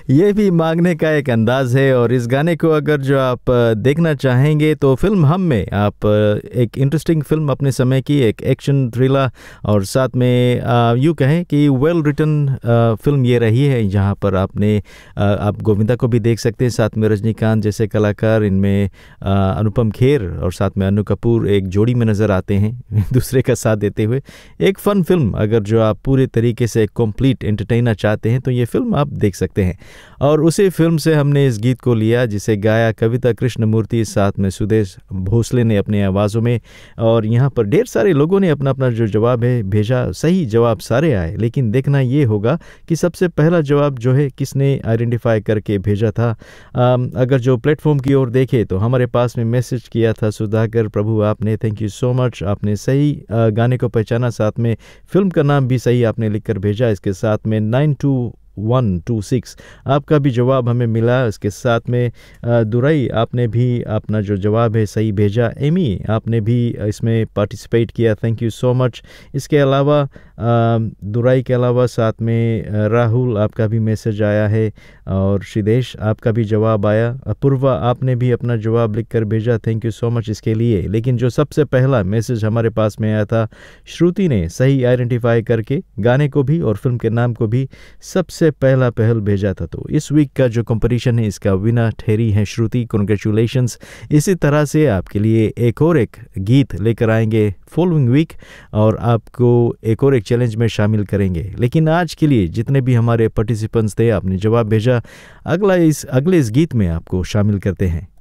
ये भी मांगने का एक अंदाज है। और इस गाने को अगर जो आप देखना चाहेंगे तो फिल्म हम में आप एक इंटरेस्टिंग फिल्म अपने समय की, एक एक्शन थ्रिलर और साथ में यूँ कहें कि वेल रिटन फिल्म ये रही है। जहाँ पर आप गोविंदा को भी देख सकते हैं, साथ में रजनीकांत जैसे कलाकार, इनमें अनुपम खेर और साथ में अनु कपूर एक जोड़ी में नज़र आते हैं दूसरे का साथ देते हुए। एक फ़न फिल्म, अगर जो आप पूरे तरीके से कंप्लीट एंटरटेनर चाहते हैं तो ये फिल्म आप देख सकते हैं। और उसी फिल्म से हमने इस गीत को लिया जिसे गाया कविता कृष्णमूर्ति, साथ में सुदेश भोसले ने अपने आवाज़ों में। और यहाँ पर ढेर सारे लोगों ने अपना अपना जो जवाब है भेजा, सही जवाब सारे आए, लेकिन देखना ये होगा कि सबसे पहला जवाब जो है किसने आइडेंटिफाई करके भेजा था। अगर जो प्लेटफॉर्म की ओर देखे तो हमारे पास में मैसेज किया था सुधाकर प्रभु आपने, थैंक यू सो मच। आपने सही गाने को पहचाना, साथ में फिल्म का नाम भी सही आपने लिखकर भेजा। इसके साथ में 92126 आपका भी जवाब हमें मिला। इसके साथ में दुरई आपने भी अपना जो जवाब है सही भेजा। एमी आपने भी इसमें पार्टिसिपेट किया, थैंक यू सो मच। इसके अलावा दुरई के अलावा साथ में राहुल आपका भी मैसेज आया है और श्रीदेश आपका भी जवाब आया। अपूर्वा आपने भी अपना जवाब लिखकर भेजा, थैंक यू सो मच इसके लिए। लेकिन जो सबसे पहला मैसेज हमारे पास में आया था, श्रुति ने सही आइडेंटिफाई करके गाने को भी और फिल्म के नाम को भी सबसे पहला पहल भेजा था। तो इस वीक का जो कंपटीशन है इसका विनर ठहरी है श्रुति, कॉन्ग्रेचुलेशंस। इसी तरह से आपके लिए एक गीत लेकर आएंगे फॉलोइंग वीक और आपको एक और एक चैलेंज में शामिल करेंगे। लेकिन आज के लिए जितने भी हमारे पार्टिसिपेंट्स थे, आपने जवाब भेजा, अगले इस गीत में आपको शामिल करते हैं।